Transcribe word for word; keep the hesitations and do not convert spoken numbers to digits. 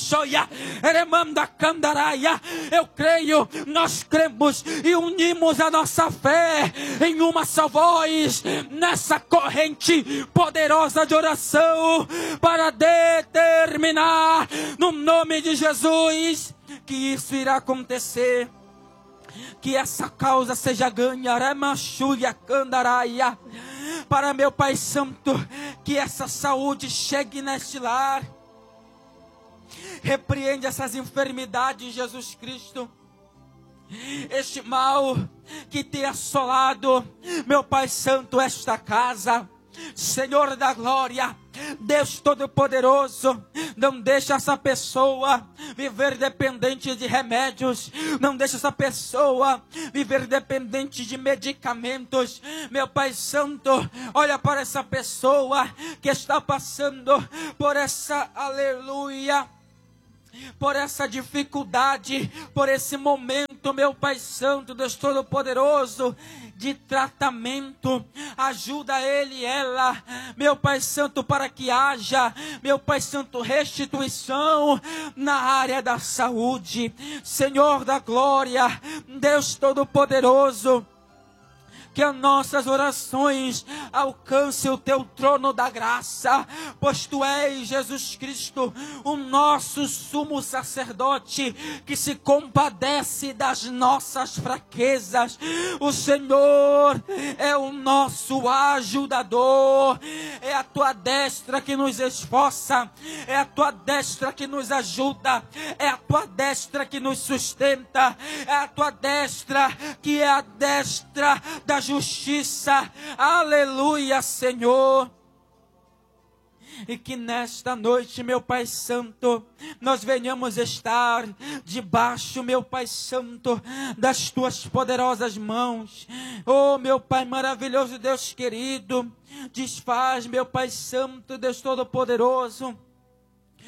Eu creio, nós cremos e unimos a nossa fé em uma só voz, nessa corrente poderosa de oração, para determinar, no nome de Jesus, que isso irá acontecer. Que essa causa seja ganha, para meu Pai Santo, que essa saúde chegue neste lar. Repreende essas enfermidades, Jesus Cristo. Este mal que tem assolado, meu Pai Santo, esta casa. Senhor da glória, Deus Todo-Poderoso, não deixa essa pessoa viver dependente de remédios, não deixa essa pessoa viver dependente de medicamentos. Meu Pai Santo, olha para essa pessoa que está passando por essa, aleluia, por essa dificuldade, por esse momento, meu Pai Santo, Deus Todo-Poderoso, de tratamento. Ajuda ele e ela, meu Pai Santo, para que haja, meu Pai Santo, restituição na área da saúde. Senhor da glória, Deus Todo-Poderoso, que as nossas orações alcancem o teu trono da graça, pois tu és, Jesus Cristo, o nosso sumo sacerdote, que se compadece das nossas fraquezas. O Senhor é o nosso ajudador, é a tua destra que nos esforça, é a tua destra que nos ajuda, é a tua destra que nos sustenta, é a tua destra que é a destra da justiça. Aleluia, Senhor. E que nesta noite, meu Pai Santo, nós venhamos estar debaixo, meu Pai Santo, das tuas poderosas mãos. Oh, meu Pai maravilhoso, Deus querido, desfaz, meu Pai Santo, Deus Todo-Poderoso,